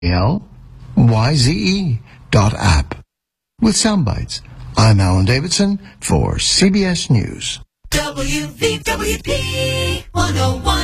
LYZE.app. With Soundbites, I'm Alan Davidson for CBS News. WVWP 101.